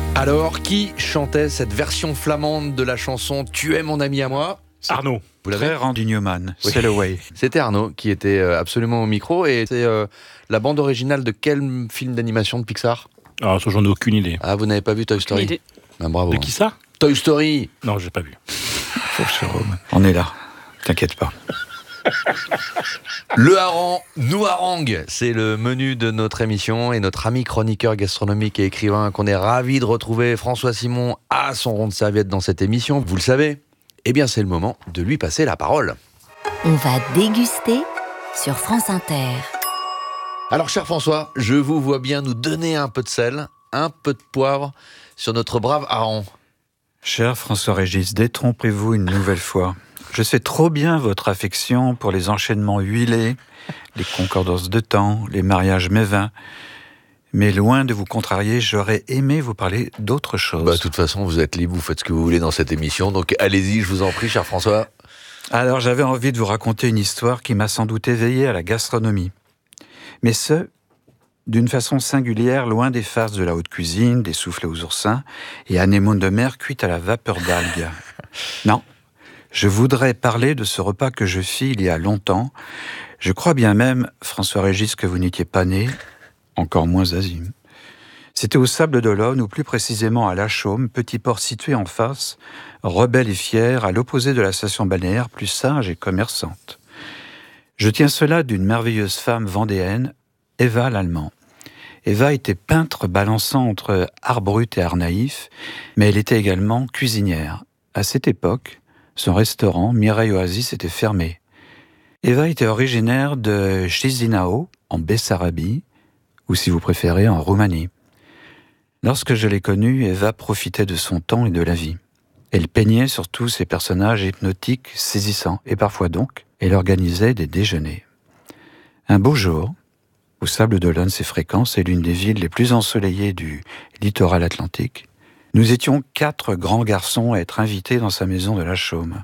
Alors, qui chantait cette version flamande de la chanson « Tu es mon ami à moi » ? Arnaud. Vous l'avez ? Frère Randy Newman, Oui. Sail Away. C'était Arnaud qui était absolument au micro. Et c'est la bande originale de quel film d'animation de Pixar ? Alors, ça, j'en ai aucune idée. Ah, vous n'avez pas vu Toy Story ? idée. Ah, bravo. De qui ça ? Toy Story. Non, j'ai pas vu. On est là, t'inquiète pas. Le hareng nous harangue, c'est le menu de notre émission et notre ami chroniqueur gastronomique et écrivain qu'on est ravi de retrouver, François Simon, à son rond de serviette dans cette émission, vous le savez. Eh bien, c'est le moment de lui passer la parole. On va déguster sur France Inter. Alors, cher François, je vous vois bien nous donner un peu de sel, un peu de poivre sur notre brave hareng. Cher François-Régis, détrompez-vous une nouvelle fois. Je sais trop bien votre affection pour les enchaînements huilés, les concordances de temps, les mariages mévins. Mais loin de vous contrarier, j'aurais aimé vous parler d'autre chose. De toute façon, vous êtes libre, vous faites ce que vous voulez dans cette émission, donc allez-y, je vous en prie, cher François. Alors, j'avais envie de vous raconter une histoire qui m'a sans doute éveillé à la gastronomie. Mais ce, d'une façon singulière, loin des farces de la haute cuisine, des soufflets aux oursins et anémones de mer cuites à la vapeur d'algues. Non, je voudrais parler de ce repas que je fis il y a longtemps. Je crois bien même, François-Régis, que vous n'étiez pas né, encore moins Azim. C'était au Sable d'Olonne, ou plus précisément à La Chaume, petit port situé en face, rebelle et fier, à l'opposé de la station balnéaire, plus sage et commerçante. Je tiens cela d'une merveilleuse femme vendéenne, Eva l'Allemand. Eva était peintre balançant entre art brut et art naïf, mais elle était également cuisinière. À cette époque, son restaurant, Mireille Oasis, était fermé. Eva était originaire de Chisinau, en Bessarabie, ou si vous préférez, en Roumanie. Lorsque je l'ai connue, Eva profitait de son temps et de la vie. Elle peignait surtout ses personnages hypnotiques, saisissants, et parfois donc, elle organisait des déjeuners. Un beau jour, au Sable d'Olonne, c'est fréquent, c'est l'une des villes les plus ensoleillées du littoral atlantique, nous étions 4 grands garçons à être invités dans sa maison de La Chaume.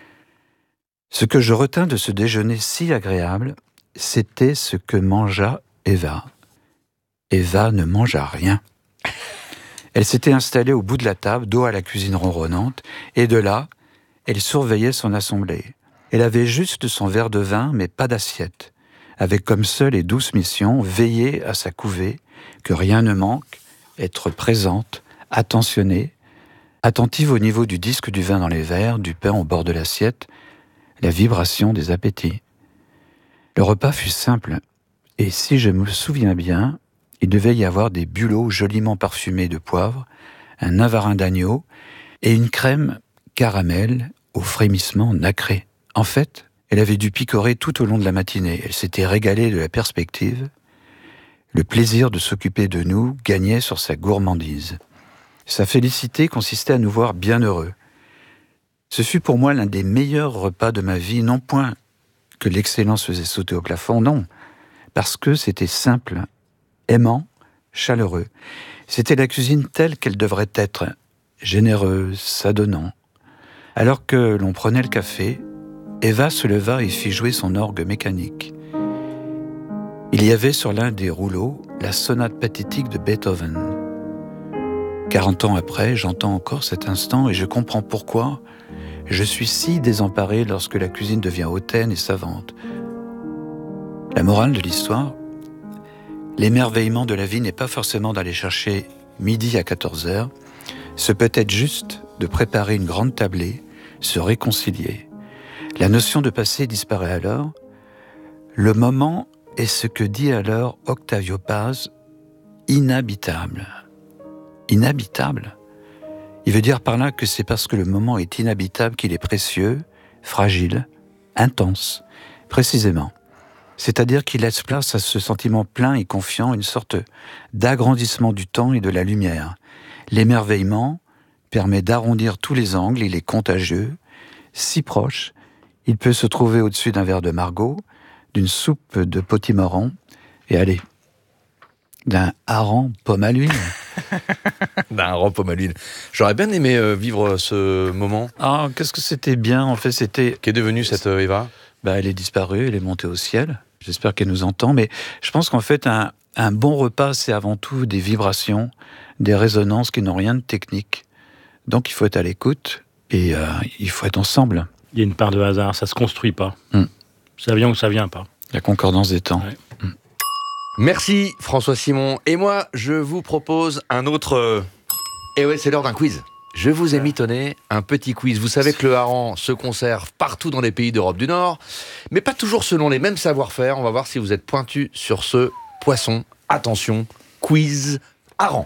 Ce que je retins de ce déjeuner si agréable, c'était ce que mangea Eva. Eva ne mangea rien. Elle s'était installée au bout de la table, dos à la cuisine ronronnante, et de là, elle surveillait son assemblée. Elle avait juste son verre de vin, mais pas d'assiette, avec comme seule et douce mission veiller à sa couvée, que rien ne manque, être présente, attentionnée, attentive au niveau du disque du vin dans les verres, du pain au bord de l'assiette, la vibration des appétits. Le repas fut simple, et si je me souviens bien, il devait y avoir des bulots joliment parfumés de poivre, un navarin d'agneau et une crème caramel au frémissement nacré. En fait, elle avait dû picorer tout au long de la matinée. Elle s'était régalée de la perspective. Le plaisir de s'occuper de nous gagnait sur sa gourmandise. Sa félicité consistait à nous voir bien heureux. Ce fut pour moi l'un des meilleurs repas de ma vie, non point que l'excellence faisait sauter au plafond, non, parce que c'était simple, aimant, chaleureux. C'était la cuisine telle qu'elle devrait être, généreuse, s'adonnant. Alors que l'on prenait le café, Eva se leva et fit jouer son orgue mécanique. Il y avait sur l'un des rouleaux la sonate pathétique de Beethoven. 40 ans après, j'entends encore cet instant et je comprends pourquoi je suis si désemparé lorsque la cuisine devient hautaine et savante. La morale de l'histoire, l'émerveillement de la vie n'est pas forcément d'aller chercher midi à 14h, ce peut être juste de préparer une grande tablée, se réconcilier. La notion de passé disparaît alors. Le moment est ce que dit alors Octavio Paz, inhabitable. Inhabitable. Il veut dire par là que c'est parce que le moment est inhabitable qu'il est précieux, fragile, intense, précisément. C'est-à-dire qu'il laisse place à ce sentiment plein et confiant, une sorte d'agrandissement du temps et de la lumière. L'émerveillement permet d'arrondir tous les angles, il est contagieux, si proche, il peut se trouver au-dessus d'un verre de Margaux, d'une soupe de potimarron, et allez, d'un hareng pomme à l'huile. D'un hareng pomme à l'huile. J'aurais bien aimé vivre ce moment. Ah, qu'est-ce que c'était bien, en fait, c'était... Qu'est devenue cette Eva ? Elle est disparue, elle est montée au ciel. J'espère qu'elle nous entend, mais je pense qu'en fait, un Un bon repas, c'est avant tout des vibrations, des résonances qui n'ont rien de technique. Donc il faut être à l'écoute et il faut être ensemble. Il y a une part de hasard, ça se construit pas. Ça vient ou ça vient pas. La concordance des temps. Ouais. Merci François Simon. Et moi, je vous propose un autre... Et ouais, c'est l'heure d'un quiz. Je vous ai mitonné un petit quiz. Vous savez que le hareng se conserve partout dans les pays d'Europe du Nord, mais pas toujours selon les mêmes savoir-faire. On va voir si vous êtes pointu sur ce poisson. Attention, quiz hareng.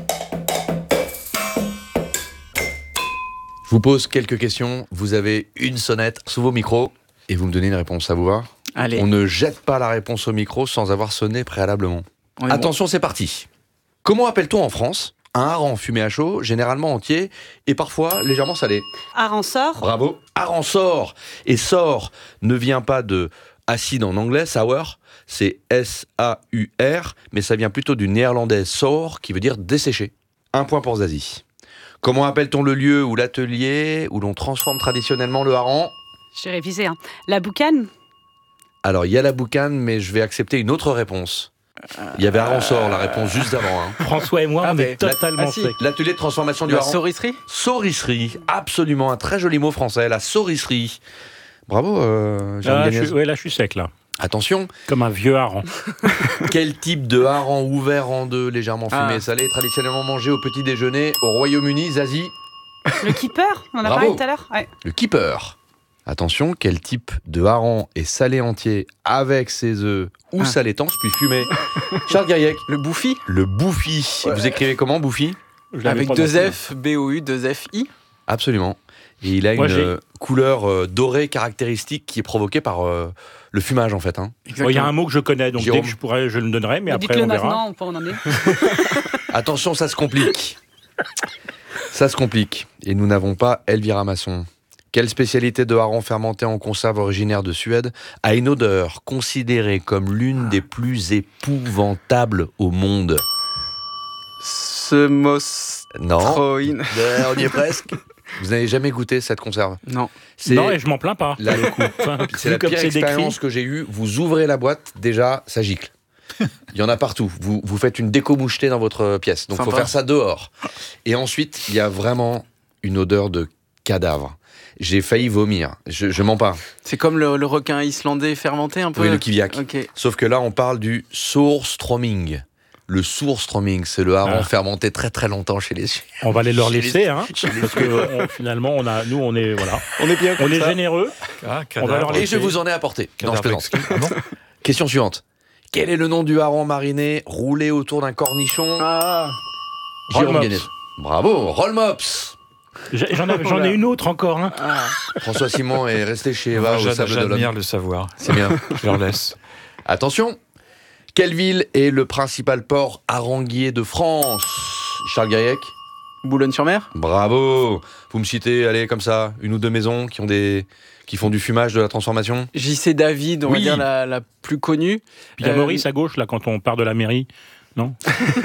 Je vous pose quelques questions. Vous avez une sonnette sous vos micros et vous me donnez une réponse. Ça vous va ? Allez. On ne jette pas la réponse au micro sans avoir sonné préalablement. On est Attention, c'est parti. Comment appelle-t-on en France un hareng fumé à chaud, généralement entier et parfois légèrement salé? Aransor. Bravo. Aransor. Et sort ne vient pas de acide en anglais, sour, c'est S-A-U-R, mais ça vient plutôt du néerlandais sour, qui veut dire desséché. 1 point pour Zazie. Comment appelle-t-on le lieu ou l'atelier où l'on transforme traditionnellement le hareng? J'ai révisé. La boucane. Alors, il y a la boucane, mais je vais accepter une autre réponse. Il y avait Aransor, la réponse juste avant. François et moi, on mais est totalement secs. L'atelier de transformation du La hareng. saurisserie. Saurisserie, absolument, un très joli mot français, la saurisserie. Bravo, Jérôme Là, Gagnez. là, je suis sec, là. Attention, Comme un vieux hareng. quel type de hareng ouvert en deux, légèrement fumé Ah. et salé, traditionnellement mangé au petit déjeuner au Royaume-Uni, Zazie? Le keeper. On en a Bravo. parlé tout à l'heure. Ouais. Le keeper. Attention, quel type de hareng est salé entier avec ses œufs ou salé tanche puis fumé? Charles Gaillac. Le bouffi. Le bouffi. Vous écrivez comment, bouffi? Je l'avais Avec pas 2 non plus. F, B-O-U, 2 F-I. Absolument. Et il a Moi, une couleur dorée caractéristique qui est provoquée par le fumage, en fait. Bon, il y a un mot que je connais, donc Jérôme. dès que je pourrais, je le donnerai, mais après, Dites-le on verra. maintenant, on en est. Attention, ça se complique. Ça se complique. Et nous n'avons pas Elvira Masson. Quelle spécialité de hareng fermenté en conserve originaire de Suède a une odeur considérée comme l'une des plus épouvantables au monde? Non, Semostroïne. on y est presque. Vous n'avez jamais goûté cette conserve? Non. C'est Non, et je m'en plains pas. la, Enfin, c'est vu la comme pire c'est décrit. expérience que j'ai eue. Vous ouvrez la boîte, déjà, ça gicle. Il y en a partout. Vous faites une déco mouchetée dans votre pièce. Donc, il faut Sympa. faire ça dehors. Et ensuite, il y a vraiment une odeur de cadavre. J'ai failli vomir. Je mens pas. C'est comme le requin islandais fermenté un peu. Oui, le kiviak. Ok. Sauf que là, on parle du Surströmming. Le Surströmming, c'est le hareng fermenté très très longtemps chez les Suisses. On va les leur Chez les- laisser, hein, chez les- parce que finalement, nous, on est voilà, On est bien on est généreux. On va leur Et laisser. je vous en ai apporté. Non, je plaisante. Ah bon Question suivante. Quel est le nom du hareng mariné roulé autour d'un cornichon? Ah. Jérôme Roll-mops. Gagnez. Bravo, Roll-mops. J'en ai une autre encore. Hein. Ah. François Simon est resté chez Eva au Sable d'Olonne. J'admire le savoir. C'est bien. Je leur laisse. Attention. Quelle ville est le principal port harenguier de France? Charles Gaillac. Boulogne-sur-Mer. Bravo. Vous me citez, allez, comme ça, une ou deux maisons qui font du fumage, de la transformation? JC David, on va Oui. dire la plus connue. Puis il y a Maurice à gauche, là, quand on part de la mairie. Non.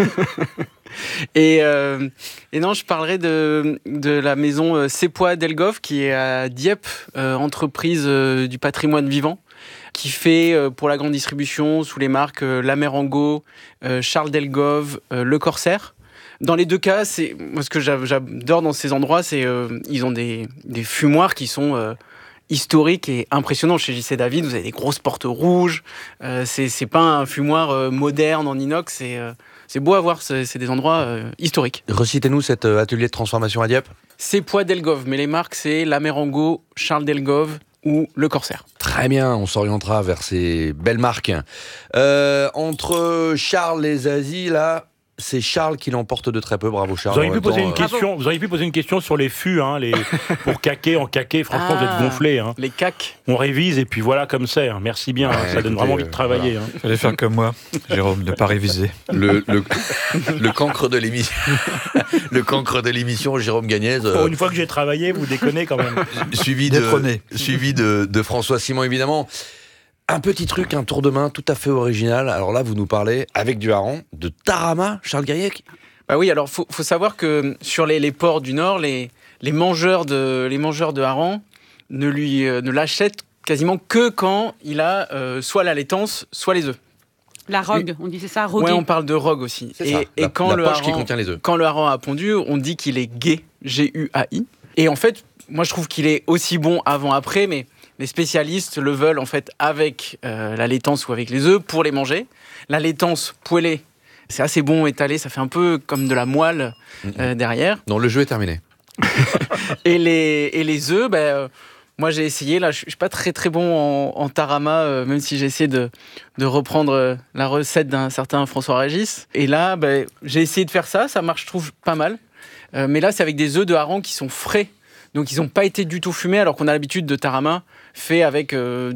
Et non, je parlerai de la maison Sepois Delgove, qui est à Dieppe, entreprise du patrimoine vivant, qui fait pour la grande distribution sous les marques Lamerango, Charles Delgove, Le Corsaire. Dans les deux cas, moi ce que j'adore dans ces endroits, c'est ils ont des fumoirs qui sont historiques et impressionnants. Chez JC David, vous avez des grosses portes rouges. C'est pas un fumoir moderne en inox. C'est beau à voir. C'est des endroits historiques. Recitez-nous cet atelier de transformation à Dieppe. Sepois Delgove, mais les marques c'est Lamerango, Charles Delgove ou Le Corsaire. Très bien, on s'orientera vers ces belles marques. Entre Charles et Zazie, là, c'est Charles qui l'emporte de très peu. Bravo Charles. Vous auriez En pu même poser temps, une question. Vous auriez pu poser une question sur les fûts, hein, pour caquer en caquer. Franchement, vous êtes gonflés. Hein. Les CAC. On révise et puis voilà comme c'est. Hein. Merci bien. Ouais, hein. Ça donne écoutez, vraiment envie de travailler. Hein. Fallait faire comme moi, Jérôme, ne pas réviser. le cancre de l'émission. Le cancre de l'émission, Jérôme Gagnez. Pour une fois que j'ai travaillé, vous déconnez quand même. Suivi Détrôné. de François Simon, évidemment. Un petit truc, un tour de main tout à fait original. Alors là, vous nous parlez, avec du hareng, de tarama, Charles Gaillac. Bah oui, alors faut savoir que sur les ports du Nord, les mangeurs de hareng ne l'achètent quasiment que quand il a soit la laitance, soit les œufs. La rogue, on dit c'est ça, rogué. Ouais, on parle de rogue aussi. C'est ça, Et la quand le poche qui hareng, contient les œufs. quand le hareng a pondu, on dit qu'il est gai, G-U-A-I. Et en fait, moi je trouve qu'il est aussi bon avant-après, mais les spécialistes le veulent en fait avec la laitance ou avec les œufs pour les manger. La laitance poêlée, c'est assez bon étalé, ça fait un peu comme de la moelle derrière. Non, le jeu est terminé. Et les œufs, moi j'ai essayé, là je suis pas très très bon en tarama, même si j'ai essayé de reprendre la recette d'un certain François Régis. Et là, j'ai essayé de faire ça marche, je trouve, pas mal. Mais là, c'est avec des œufs de hareng qui sont frais. Donc, ils n'ont pas été du tout fumés, alors qu'on a l'habitude de tarama fait avec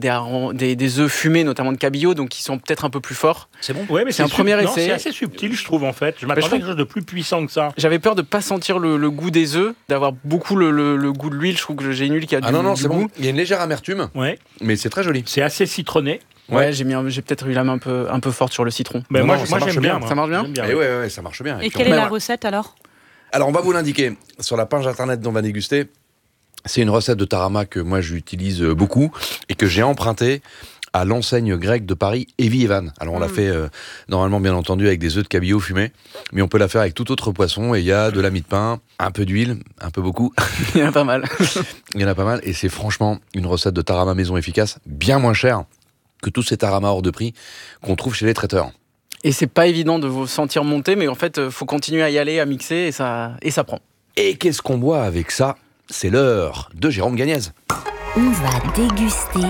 des œufs fumés, notamment de cabillaud, donc qui sont peut-être un peu plus forts. C'est bon. Ouais, mais c'est un premier essai. C'est assez subtil, je trouve, en fait. Je m'attendais à quelque chose de plus puissant que ça. J'avais peur de ne pas sentir le goût des œufs, d'avoir beaucoup le goût de l'huile. Je trouve que j'ai une huile qui a du c'est goût. bon. Il y a une légère amertume, Ouais. mais c'est très joli. C'est assez citronné. Ouais, j'ai peut-être eu la main un peu forte sur le citron. Mais Non, moi, non, ça moi marche j'aime bien. bien. Ça marche bien. J'aime bien, Et oui. ouais, ça marche bien. Et puis quelle est on- la recette alors? Alors, on va vous l'indiquer sur la page internet dont on va déguster. C'est une recette de tarama que moi j'utilise beaucoup et que j'ai empruntée à l'enseigne grecque de Paris, Evie Evan. Alors on l'a fait normalement bien entendu avec des œufs de cabillaud fumés, mais on peut la faire avec tout autre poisson et il y a de la mie de pain, un peu d'huile, un peu beaucoup. Il y en a pas mal. Il y en a pas mal et c'est franchement une recette de tarama maison efficace, bien moins chère que tous ces taramas hors de prix qu'on trouve chez les traiteurs. Et c'est pas évident de vous sentir monter, mais en fait, faut continuer à y aller, à mixer, et ça prend. Et qu'est-ce qu'on boit avec ça? C'est l'heure de Jérôme Gagnez. On va déguster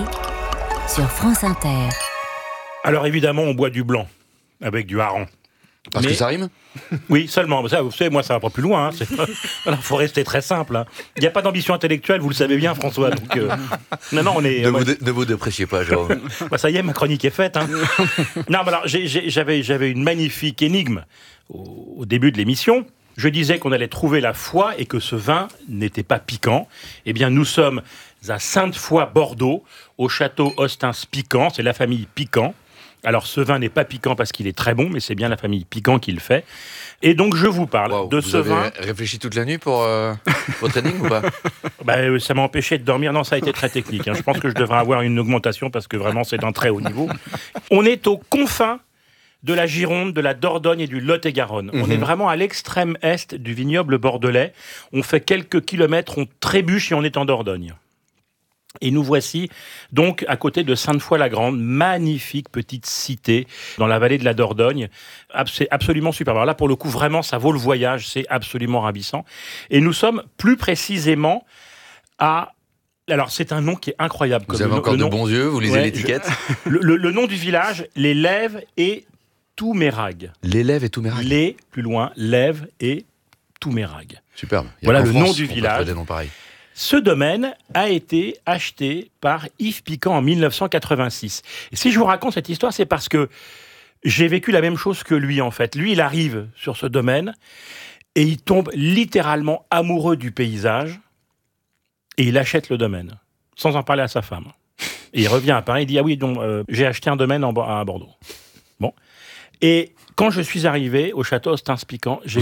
sur France Inter. Alors évidemment, on boit du blanc avec du hareng. Parce Mais- que ça rime? Oui, seulement. Ça, vous savez, moi, ça va pas plus loin. Voilà, faut rester très simple. Hein. Il n'y a pas d'ambition intellectuelle, vous le savez bien, François. Donc, non, on est. Ne vous dépréciez pas, Jérôme. Ça y est, ma chronique est faite. Hein. Non, mais alors, j'avais une magnifique énigme au début de l'émission. Je disais qu'on allait trouver la foi et que ce vin n'était pas piquant. Eh bien, nous sommes à Sainte-Foy, Bordeaux, au château Ostens-Piquant. C'est la famille Piquant. Alors, ce vin n'est pas piquant parce qu'il est très bon, mais c'est bien la famille Piquant qui le fait. Et donc, je vous parle Wow, de vous ce avez vin. réfléchi toute la nuit pour votre énigme ou pas? Ça m'a empêché de dormir. Non, ça a été très technique. Hein. Je pense que je devrais avoir une augmentation parce que vraiment, c'est d'un très haut niveau. On est aux confins de la Gironde, de la Dordogne et du Lot-et-Garonne. On est vraiment à l'extrême est du vignoble bordelais. On fait quelques kilomètres, on trébuche et on est en Dordogne. Et nous voici donc à côté de Sainte-Foy-la-Grande, magnifique petite cité dans la vallée de la Dordogne. C'est absolument superbe. Alors là, pour le coup, vraiment, ça vaut le voyage, c'est absolument ravissant. Et nous sommes plus précisément à... Alors, c'est un nom qui est incroyable. Vous comme avez le encore de nom- bons yeux, vous lisez Ouais, l'étiquette. Le nom du village, les Lèves et Toumérag. L'élève et tout mérac. Les, plus loin, Lèves et Toumérag. Superbe. Il y a Voilà qu'en le France nom du qu'on peut village. trouver des noms pareils. Ce domaine a été acheté par Yves Piquant en 1986. Et si je vous raconte cette histoire, c'est parce que j'ai vécu la même chose que lui, en fait. Lui, il arrive sur ce domaine et il tombe littéralement amoureux du paysage et il achète le domaine, sans en parler à sa femme. Et il revient à Paris, il dit « Ah oui, donc, j'ai acheté un domaine à Bordeaux. » Bon. Et quand je suis arrivé au château Ostens-Piquant, j'ai